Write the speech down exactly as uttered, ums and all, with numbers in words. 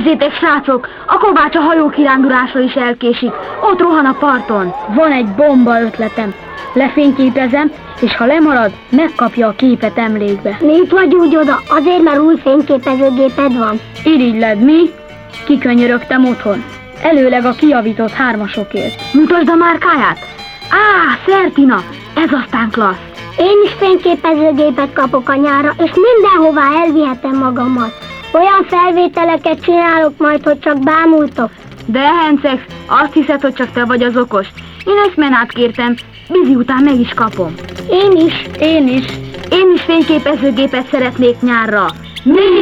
Nézzétek, srácok, a Kovács a hajókirándulásra is elkésik. Ott rohan a parton. Van egy bomba ötletem. Lefényképezem, és ha lemarad, megkapja a képet emlékbe. Miért vagy úgy oda? Azért, mert új fényképezőgéped van. Irigyled, mi? Kikönyörögtem otthon. Előleg a kijavított hármasokért. Mutasd a márkáját. Á, Szertina, ez aztán klassz. Én is fényképezőgépet kapok a nyárra, és mindenhová elvihetem magammal. Olyan felvételeket csinálok majd, hogy csak bámultok. De Hencex, azt hiszed, hogy csak te vagy az okos. Én öszmenát kértem, Bizi után meg is kapom. Én is. Én is. Én is fényképezőgépet szeretnék nyárra. Mi?